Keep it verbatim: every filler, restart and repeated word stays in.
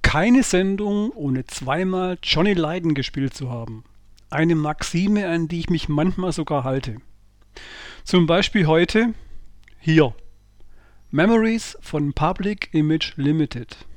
Keine Sendung, ohne zweimal Johnny Lydon gespielt zu haben. Eine Maxime, an die ich mich manchmal sogar halte. Zum Beispiel heute hier. Memories von Public Image Limited.